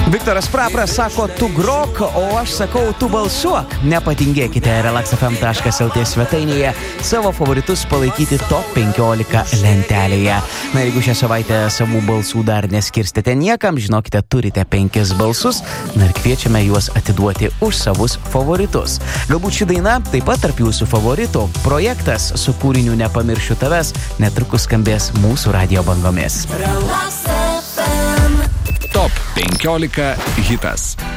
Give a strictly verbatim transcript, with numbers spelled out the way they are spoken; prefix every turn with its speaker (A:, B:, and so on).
A: Viktoras Prapras sako, tu grok, o aš sakau, tu balsuok. Nepatingėkite relax f m taškas l t svetainėje savo favoritus palaikyti top penkiolika lentelėje. Na, jeigu šią savaitę savų balsų dar neskirstėte niekam, žinokite, turite penkis balsus, na ir kviečiame juos atiduoti už savus favoritus. Galbūt ši daina taip pat tarp jūsų favoritų. Projektas su kūriniu Nepamiršiu tavęs netrukus skambės mūsų radijo bangomis.
B: Top penkiolika hitas.